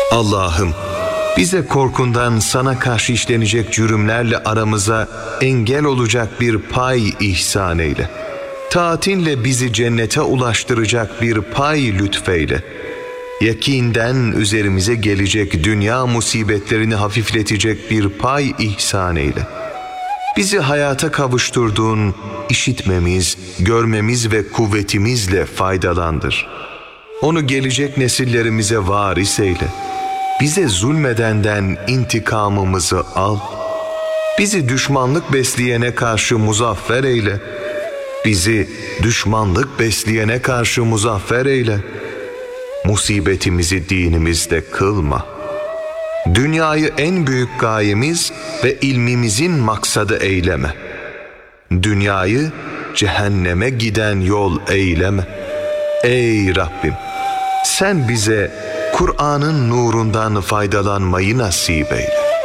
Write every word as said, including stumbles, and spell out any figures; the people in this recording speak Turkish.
Allah'ım, bize korkundan sana karşı işlenecek cürümlerle aramıza engel olacak bir pay ihsan eyle. Taatinle bizi cennete ulaştıracak bir pay lütfeyle. Yakinden üzerimize gelecek dünya musibetlerini hafifletecek bir pay ihsan eyle. Bizi hayata kavuşturduğun işitmemiz, görmemiz ve kuvvetimizle faydalandır. Onu gelecek nesillerimize varis eyle. Bize zulmedenden intikamımızı al. Bizi düşmanlık besleyene karşı muzaffer eyle. Bizi düşmanlık besleyene karşı muzaffer eyle. Musibetimizi dinimizde kılma. Dünyayı en büyük gayemiz ve ilmimizin maksadı eyleme. Dünyayı cehenneme giden yol eyleme. Ey Rabbim, sen bize Kur'an'ın nurundan faydalanmayı nasip eyle.